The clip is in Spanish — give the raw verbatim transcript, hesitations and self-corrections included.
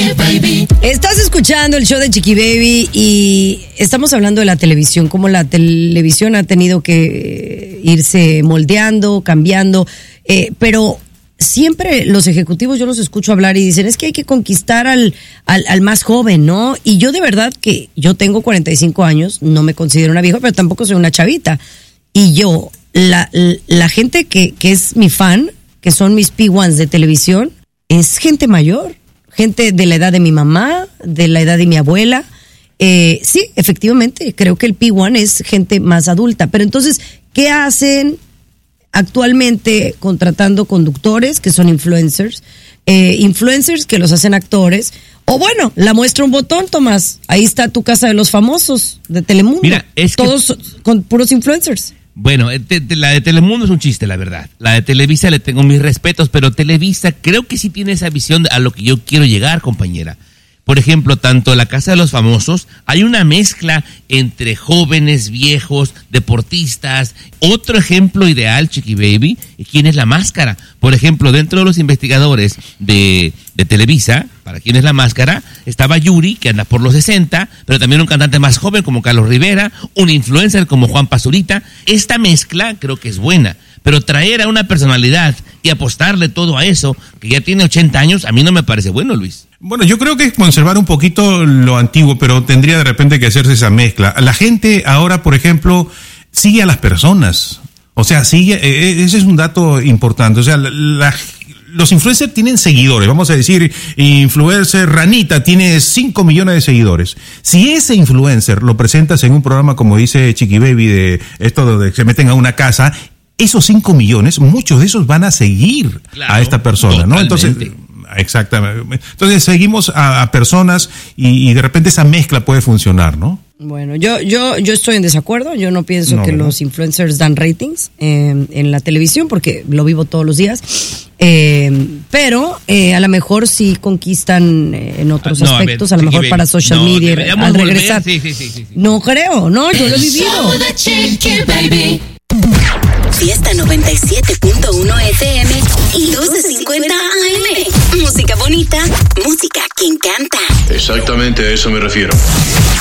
Estás escuchando el show de Chiqui Baby y estamos hablando de la televisión, cómo la televisión ha tenido que irse moldeando, cambiando, eh, pero siempre los ejecutivos yo los escucho hablar y dicen, es que hay que conquistar al, al, al más joven, ¿no? Y yo de verdad que yo tengo cuarenta y cinco años, no me considero una vieja, pero tampoco soy una chavita. Y yo, la, la gente que, que es mi fan, que son mis P uno de televisión, es gente mayor, gente de la edad de mi mamá, de la edad de mi abuela. Eh, sí, efectivamente, creo que el P uno es gente más adulta. Pero entonces, ¿qué hacen actualmente contratando conductores que son influencers? Eh, influencers que los hacen actores. O bueno, la muestra un botón, Tomás. Ahí está tu casa de los famosos de Telemundo. Mira, es que... Todos con puros influencers. Bueno, te, te, la de Telemundo es un chiste, la verdad. La de Televisa le tengo mis respetos, pero Televisa creo que sí tiene esa visión a lo que yo quiero llegar, compañera. Por ejemplo, tanto La Casa de los Famosos, hay una mezcla entre jóvenes, viejos, deportistas. Otro ejemplo ideal, Chiqui Baby, ¿quién es La Máscara? Por ejemplo, dentro de los investigadores de, de Televisa, para quién es La Máscara, estaba Yuri, que anda por los sesenta, pero también un cantante más joven como Carlos Rivera, un influencer como Juan Pazurita. Esta mezcla creo que es buena, pero traer a una personalidad y apostarle todo a eso, que ya tiene ochenta años, a mí no me parece bueno, Luis. Bueno, yo creo que es conservar un poquito lo antiguo, pero tendría de repente que hacerse esa mezcla. La gente ahora, por ejemplo, sigue a las personas. O sea, sigue, eh, ese es un dato importante. O sea, la, la, los influencers tienen seguidores. Vamos a decir, influencer Ranita tiene cinco millones de seguidores. Si ese influencer lo presentas en un programa, como dice Chiqui Baby, de esto de que se meten a una casa, esos cinco millones, muchos de esos van a seguir claro, a esta persona, ¿no? Entonces, exactamente. Entonces seguimos a, a personas y, y de repente esa mezcla puede funcionar, ¿no? Bueno, yo yo yo estoy en desacuerdo. Yo no pienso no, que ¿verdad? Los influencers dan ratings eh, en la televisión porque lo vivo todos los días. Eh, pero eh, a lo mejor sí conquistan eh, en otros no, aspectos, a, ver, a lo mejor para social no, media al regresar. Sí, sí, sí, sí, sí. No creo, no, yo lo he vivido. Fiesta noventa y siete punto uno F M y doce cincuenta A M. Música bonita, música que encanta. Exactamente a eso me refiero.